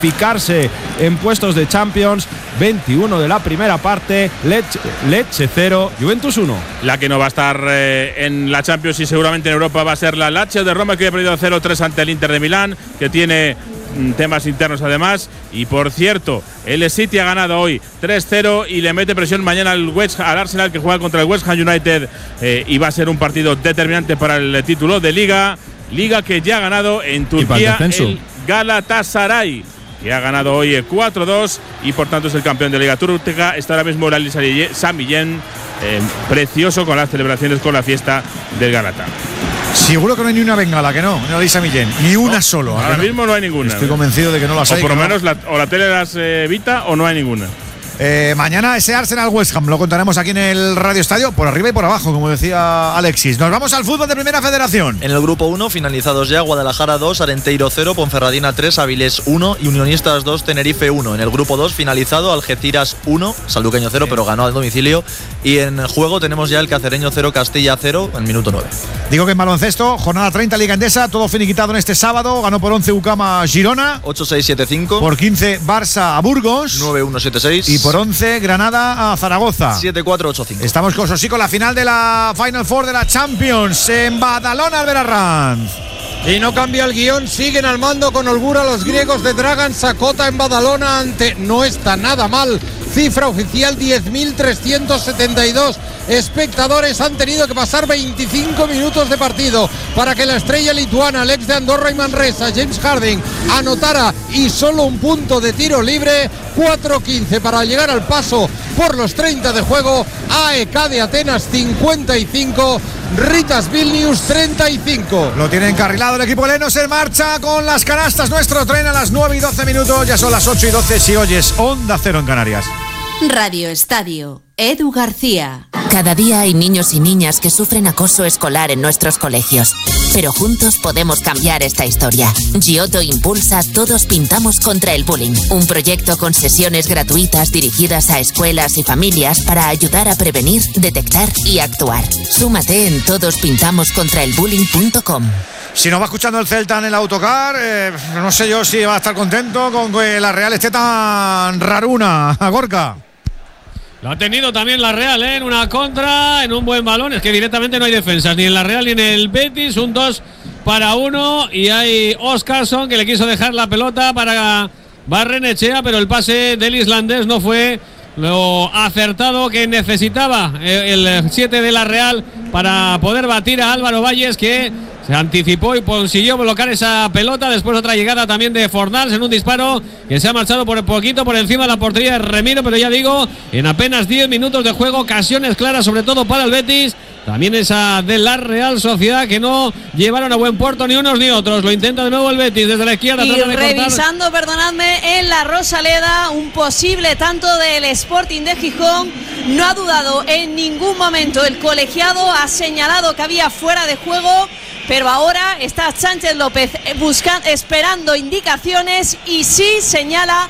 picarse en puestos de Champions. 21 de la primera parte, Lecce 0, Juventus 1. La que no va a estar en la Champions y seguramente en Europa va a ser la Lazio de Roma, que ha perdido 0-3 ante el Inter de Milán, que tiene temas internos además. Y por cierto, el City ha ganado hoy 3-0 y le mete presión mañana al Arsenal, que juega contra el West Ham United, y va a ser un partido determinante para el título de Liga que ya ha ganado en Turquía el Galatasaray, que ha ganado hoy 4-2 y por tanto es el campeón de la Liga Turca. Está ahora mismo el Sami Yen, precioso con las celebraciones, con la fiesta del Galata. Seguro que no hay ni una bengala, que no, en el Sami Yen, ni una solo. Ahora mismo no hay ninguna. Estoy convencido de que no las hay. O por lo menos la tele las evita o no hay ninguna. Mañana ese Arsenal West Ham lo contaremos aquí en el Radio Estadio, por arriba y por abajo, como decía Alexis. Nos vamos al fútbol de Primera Federación. En el grupo 1, finalizados ya: Guadalajara 2, Arenteiro 0, Ponferradina 3, Avilés 1 y Unionistas 2, Tenerife 1. En el grupo 2, finalizado, Algeciras 1, Sanluqueño 0, pero ganó al domicilio. Y en juego tenemos ya el Cacereño 0, Castilla 0, en minuto 9. Digo que en baloncesto, jornada 30, Liga Endesa, todo finiquitado en este sábado. Ganó por 11 UCAMA Girona, 8-6-7-5. Por 15 Barça a Burgos, 9-1-7-6. Y por 11 Granada a Zaragoza, 7-4-8-5. Estamos con Sosí con la final de la Final Four de la Champions en Badalona, Albert Arranz. Y no cambia el guión, siguen al mando con holgura los griegos de Dragan Sakota en Badalona ante, no está nada mal, cifra oficial 10.372 espectadores. Han tenido que pasar 25 minutos de partido para que la estrella lituana, el ex de Andorra y Manresa, James Harden, anotara, y solo un punto de tiro libre. 4-15 para llegar al paso por los 30 de juego. AEK de Atenas 55, Ritas Vilnius 35. Lo tiene encarrilado el equipo helenos, en marcha con las canastas. Nuestro tren a las 9 y 12 minutos, ya son las 8 y 12 si oyes Onda Cero en Canarias. Radio Estadio, Edu García. Cada día hay niños y niñas que sufren acoso escolar en nuestros colegios. Pero juntos podemos cambiar esta historia. Giotto impulsa Todos Pintamos contra el Bullying, un proyecto con sesiones gratuitas dirigidas a escuelas y familias para ayudar a prevenir, detectar y actuar. Súmate en todosPintamoscontraelbullying.com. Si nos va escuchando el Celta en el autocar, no sé yo si va a estar contento con que la Real esté tan raruna. Gorka. Lo ha tenido también la Real, en una contra, en un buen balón. Es que directamente no hay defensas, ni en la Real ni en el Betis. Un 2-1 y hay Óscarson, que le quiso dejar la pelota para Barrenechea, pero el pase del islandés no fue lo acertado que necesitaba el 7 de la Real para poder batir a Álvaro Valles, que se anticipó y consiguió bloquear esa pelota. Después otra llegada también de Fornals en un disparo que se ha marchado por poquito por encima de la portería de Remiro, pero ya digo, en apenas 10 minutos de juego, ocasiones claras sobre todo para el Betis. También esa de la Real Sociedad, que no llevaron a buen puerto ni unos ni otros. Lo intenta de nuevo el Betis desde la izquierda. Y revisando, perdonadme, en la Rosaleda, un posible tanto del Sporting de Gijón. No ha dudado en ningún momento el colegiado, ha señalado que había fuera de juego, pero ahora está Sánchez López esperando indicaciones y sí señala